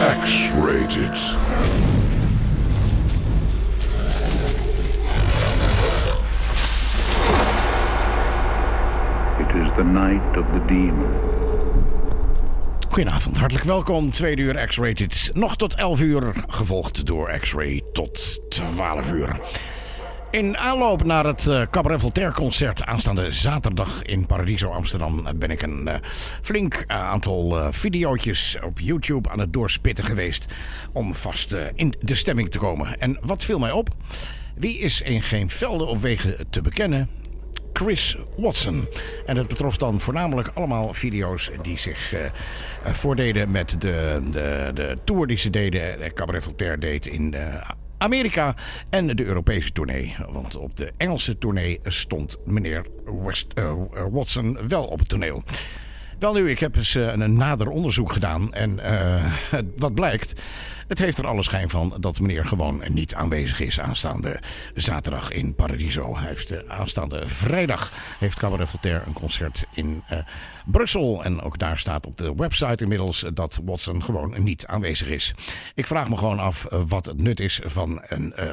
X-Rated. It is the night of the demon. Goedenavond, hartelijk welkom. 2 uur X-Rated. Nog tot 11 uur, gevolgd door X-Ray tot 12 uur. In aanloop naar het Cabaret Voltaire concert aanstaande zaterdag in Paradiso Amsterdam ben ik een flink aantal videootjes op YouTube aan het doorspitten geweest om vast in de stemming te komen. En wat viel mij op? Wie is in geen velden of wegen te bekennen? Chris Watson. En dat betrof dan voornamelijk allemaal video's die zich voordeden met de tour die ze deden, Cabaret Voltaire deed in Amerika en de Europese tournee. Want op de Engelse tournee stond meneer Watson wel op het toneel. Wel nu, ik heb eens een nader onderzoek gedaan en wat blijkt, het heeft er alle schijn van dat meneer gewoon niet aanwezig is aanstaande zaterdag in Paradiso. Hij heeft aanstaande vrijdag heeft Cabaret Voltaire een concert in Brussel. En ook daar staat op de website inmiddels dat Watson gewoon niet aanwezig is. Ik vraag me gewoon af wat het nut is van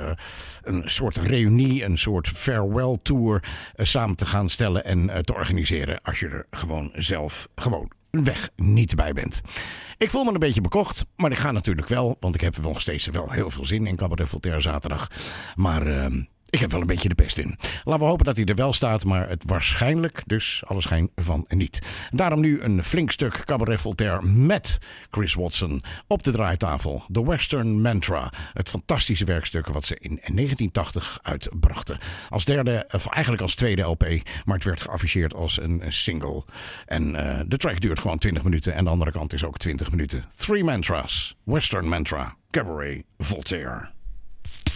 een soort reunie, een soort farewell tour samen te gaan stellen en te organiseren als je er gewoon zelf een weg niet bij bent. Ik voel me een beetje bekocht, maar ik ga natuurlijk wel, want ik heb er nog steeds wel heel veel zin in Cabaret Voltaire zaterdag. Maar ik heb wel een beetje de pest in. Laten we hopen dat hij er wel staat, maar het waarschijnlijk dus alle schijn van niet. Daarom nu een flink stuk Cabaret Voltaire met Chris Watson op de draaitafel. The Western Mantra. Het fantastische werkstuk wat ze in 1980 uitbrachten. Als derde, of eigenlijk als tweede LP, maar het werd geafficheerd als een single. En de track duurt gewoon 20 minuten en de andere kant is ook 20 minuten. 3 Mantras. Western Mantra. Cabaret Voltaire.